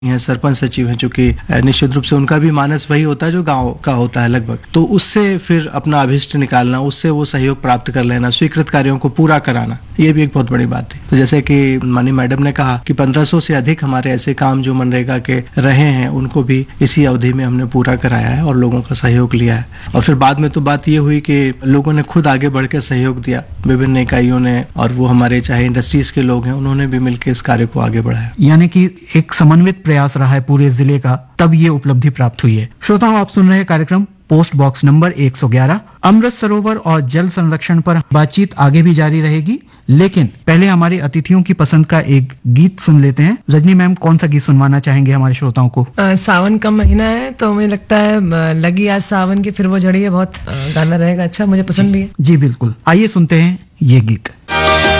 हैं, सरपंच सचिव हैं, जो कि निश्चित रूप से उनका भी मानस वही होता है जो गांव का होता है लगभग। तो उससे फिर अपना अभिष्ट निकालना, उससे वो सहयोग प्राप्त कर लेना, स्वीकृत कार्यों को पूरा कराना, ये भी एक बहुत बड़ी बात है। तो जैसे कि माननीय मैडम ने कहा कि 1500 से अधिक हमारे ऐसे काम जो मनरेगा के रहे हैं उनको भी इसी अवधि में हमने पूरा कराया है और लोगों का सहयोग लिया है। और फिर बाद में तो बात ये हुई कि लोगों ने खुद आगे बढ़ के सहयोग दिया, विभिन्न इकाइयों ने, और वो हमारे चाहे इंडस्ट्रीज के लोग हैं, उन्होंने भी मिलकर इस कार्य को आगे बढ़ाया। यानी कि एक समन्वित प्रयास रहा है पूरे जिले का, तब ये उपलब्धि प्राप्त हुई है। श्रोताओं, आप सुन रहे हैं कार्यक्रम post box number 111। Amrit Sarovar और जल संरक्षण पर बातचीत आगे भी जारी रहेगी, लेकिन पहले हमारे अतिथियों की पसंद का एक गीत सुन लेते हैं। रजनी मैम, कौन सा गीत सुनवाना चाहेंगे हमारे श्रोताओं को? सावन का महीना है तो मुझे लगता है लगी आज सावन की फिर वो झड़ी है, बहुत गाना रहेगा अच्छा, मुझे पसंद भी है। जी बिल्कुल, आइए सुनते हैं ये गीत।